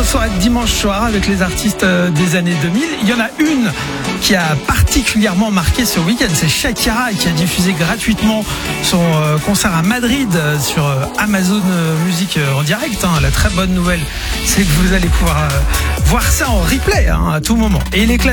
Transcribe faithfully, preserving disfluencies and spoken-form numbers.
soirée de dimanche soir avec les artistes des années deux mille. Il y en a une qui a particulièrement marqué ce week-end, c'est Shakira qui a diffusé gratuitement son concert à Madrid sur Amazon Music en direct. La très bonne nouvelle, c'est que vous allez pouvoir voir ça en replay à tout moment. Et il est